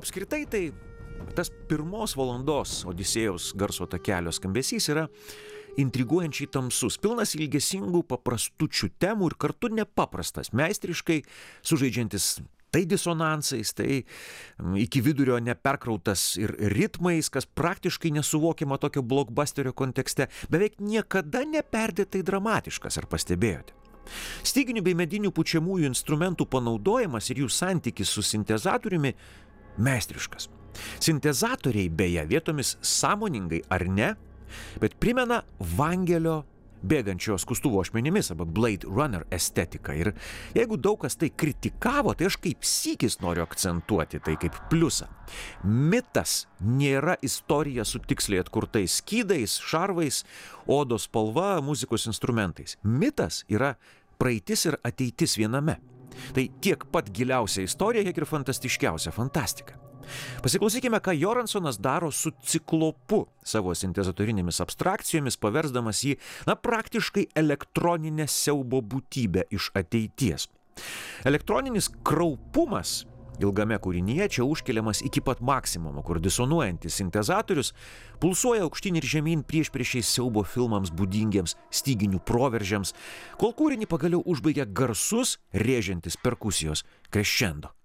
Apskritai tai tas pirmos valandos Odisėjaus garso takelio skambesys yra intriguojančiai tamsus, pilnas ilgesingų paprastučių temų ir kartu nepaprastas, meistriškai sužaidžiantis tai disonansais, tai iki vidurio neperkrautas ir ritmais, kas praktiškai nesuvokiama tokio blockbusterio kontekste, beveik niekada neperdėtai dramatiškas, ar pastebėjote? Styginių bei medinių pučiamųjų instrumentų panaudojimas ir jų santykis su sintezatoriumi meistriškas. Sintezatoriai beje vietomis sąmoningai ar ne, bet primena Vangelio bėgančio skustuvo ašmenimis arba Blade Runner estetiką. Ir jeigu daug kas tai kritikavo, tai aš kaip sykis noriu akcentuoti tai kaip pliusą. Mitas nėra istorija su tiksliai atkurtais skydais, šarvais, odos spalva, muzikos instrumentais. Mitas yra praeitis ir ateitis viename. Tai tiek pat giliausia istorija, kiek ir fantastiškiausia fantastika. Pasiklausykime, ką Joransonas daro su ciklopu savo sintezatorinėmis abstrakcijomis, paversdamas jį, praktiškai elektroninę siaubo būtybę iš ateities. Elektroninis kraupumas ilgame kūrinyje čia užkeliamas iki pat maksimumo, kur disonuojantis sintezatorius pulsuoja aukštyn ir žemyn priešpriešiais siaubo filmams būdingiems styginių proveržiams, kol kūrinį pagaliau užbaigia garsus, rėžiantis perkusijos crescendo.